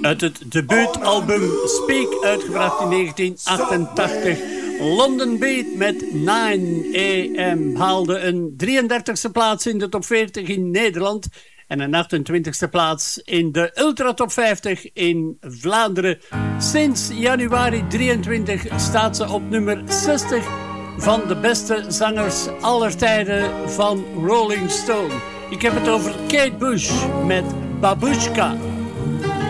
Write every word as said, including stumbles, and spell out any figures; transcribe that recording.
Uit het debuutalbum Speak, uitgebracht in negentien achtentachtig. London Beat met nine a m haalde een drieëndertigste plaats in de top veertig in Nederland en een achtentwintigste plaats in de Ultra Top vijftig in Vlaanderen. Sinds januari drieëntwintig staat ze op nummer zestig van de beste zangers aller tijden van Rolling Stone. Ik heb het over Kate Bush met Babushka.